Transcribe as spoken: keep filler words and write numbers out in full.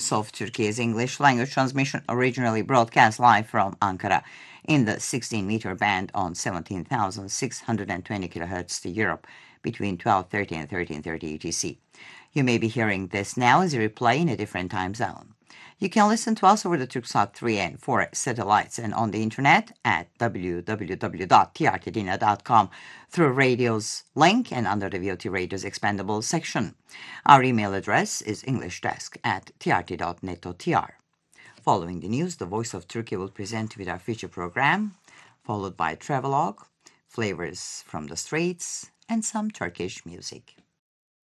Voice of Turkey's English language transmission, originally broadcast live from Ankara in the sixteen meter band on seventeen thousand six hundred twenty kilohertz to Europe between twelve thirty and thirteen thirty U T C. You may be hearing this now as a replay in a different time zone. You can listen to us over the Turksat three and four satellites and on the internet at w w w dot t r t dina dot com through radio's link and under the V O T Radio's expandable section. Our email address is englishdesk at t r t dot net dot t r. Following the news, the Voice of Turkey will present with our feature program, followed by travelogue, flavors from the streets, and some Turkish music.